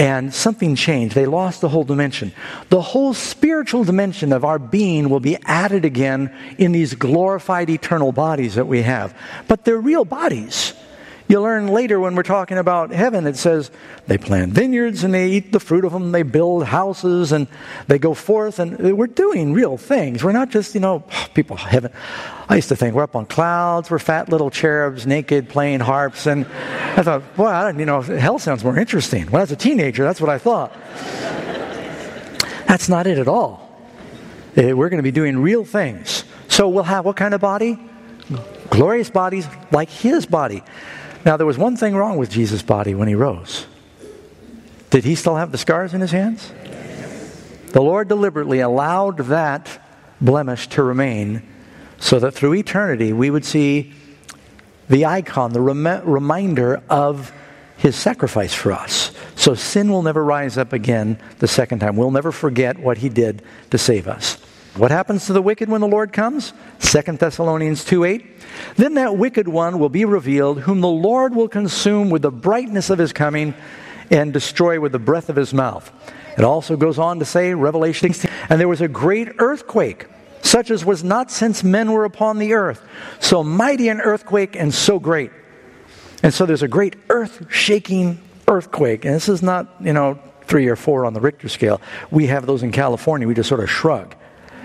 And something changed. They lost the whole dimension. The whole spiritual dimension of our being will be added again in these glorified eternal bodies that we have. But they're real bodies. You'll learn later when we're talking about heaven, it says they plant vineyards and they eat the fruit of them. They build houses and they go forth. And we're doing real things. We're not just, people, heaven. I used to think we're up on clouds. We're fat little cherubs, naked, playing harps. And I thought, hell sounds more interesting. When I was a teenager, that's what I thought. That's not it at all. We're going to be doing real things. So we'll have what kind of body? Glorious bodies like His body. Now, there was one thing wrong with Jesus' body when He rose. Did He still have the scars in His hands? The Lord deliberately allowed that blemish to remain so that through eternity we would see the icon, the reminder of His sacrifice for us. So sin will never rise up again the second time. We'll never forget what He did to save us. What happens to the wicked when the Lord comes? 2 Thessalonians 2:8. Then that wicked one will be revealed, whom the Lord will consume with the brightness of His coming and destroy with the breath of His mouth. It also goes on to say, Revelation 16, and there was a great earthquake, such as was not since men were upon the earth. So mighty an earthquake and so great. And so there's a great earth-shaking earthquake. And this is not, 3 or 4 on the Richter scale. We have those in California. We just sort of shrug.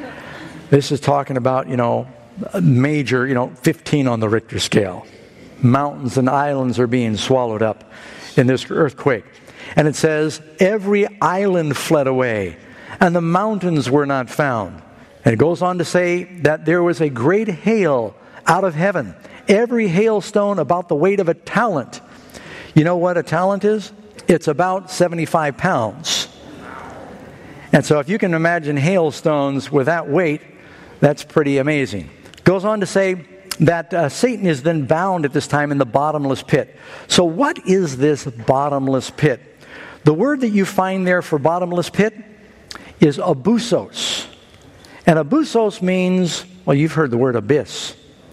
This is talking about, a major, 15 on the Richter scale. Mountains and islands are being swallowed up in this earthquake. And it says, every island fled away, and the mountains were not found. And it goes on to say that there was a great hail out of heaven, every hailstone about the weight of a talent. You know what a talent is? It's about 75 pounds. And so if you can imagine hailstones with that weight, that's pretty amazing. Goes on to say that Satan is then bound at this time in the bottomless pit. So what is this bottomless pit? The word that you find there for bottomless pit is abusos. And abusos means, you've heard the word abyss.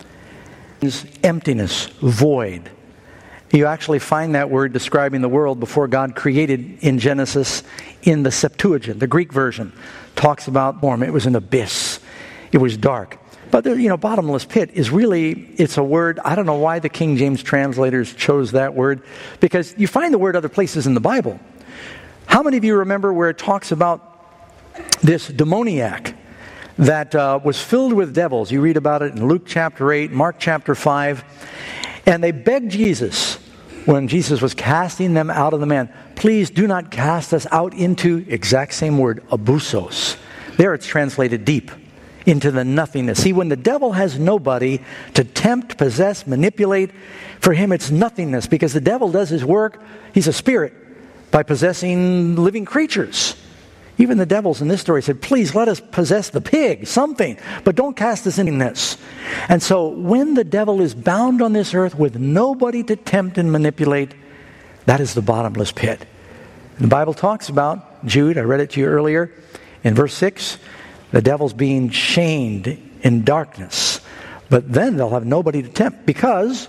It means emptiness, void. You actually find that word describing the world before God created in Genesis in the Septuagint, the Greek version. Talks about it was an abyss. It was dark. But, bottomless pit is really, it's a word, I don't know why the King James translators chose that word, because you find the word other places in the Bible. How many of you remember where it talks about this demoniac that was filled with devils? You read about it in Luke chapter 8, Mark chapter 5. And they begged Jesus, when Jesus was casting them out of the man, please do not cast us out into, exact same word, abusos. There it's translated deep. Into the nothingness. See, when the devil has nobody to tempt, possess, manipulate, for him it's nothingness, because the devil does his work, he's a spirit, by possessing living creatures. Even the devils in this story said, please let us possess the pig, something, but don't cast us into this. And so when the devil is bound on this earth with nobody to tempt and manipulate, that is the bottomless pit. The Bible talks about, Jude, I read it to you earlier, in verse 6, the devil's being chained in darkness. But then they'll have nobody to tempt, because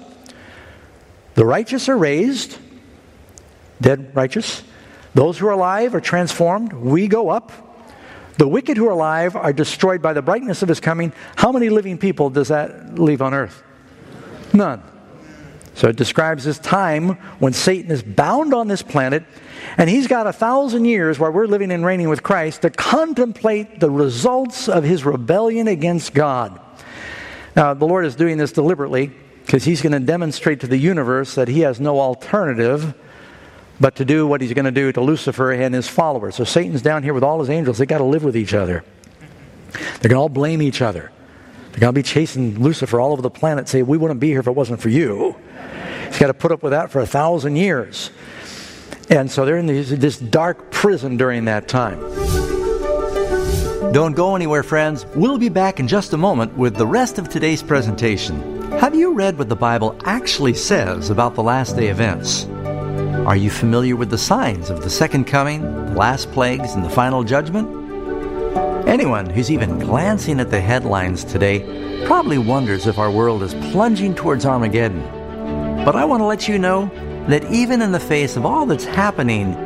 the righteous are raised, dead righteous. Those who are alive are transformed. We go up. The wicked who are alive are destroyed by the brightness of His coming. How many living people does that leave on earth? None. So it describes this time when Satan is bound on this planet, and he's got 1,000 years while we're living and reigning with Christ to contemplate the results of his rebellion against God. Now, the Lord is doing this deliberately because He's going to demonstrate to the universe that He has no alternative but to do what He's going to do to Lucifer and his followers. So Satan's down here with all his angels. They've got to live with each other. They're going to all blame each other. They're going to be chasing Lucifer all over the planet, say, we wouldn't be here if it wasn't for you. He's got to put up with that for 1,000 years. And so they're in this dark prison during that time. Don't go anywhere, friends. We'll be back in just a moment with the rest of today's presentation. Have you read what the Bible actually says about the last day events? Are you familiar with the signs of the second coming, the last plagues, and the final judgment? Anyone who's even glancing at the headlines today probably wonders if our world is plunging towards Armageddon. But I want to let you know that even in the face of all that's happening